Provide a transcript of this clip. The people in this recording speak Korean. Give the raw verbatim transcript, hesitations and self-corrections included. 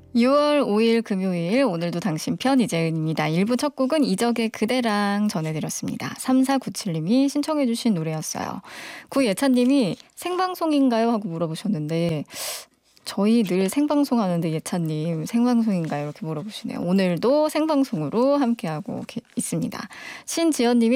유월 오일 금요일 오늘도 당신 편 이재은입니다. 일 부 첫 곡은 이적의 그대랑 전해드렸습니다. 삼사구칠님이 신청해 주신 노래였어요. 구예찬님이 생방송인가요? 하고 물어보셨는데 저희 늘 생방송하는데 예찬님 생방송인가요? 이렇게 물어보시네요. 오늘도 생방송으로 함께하고 있습니다. 신지연님이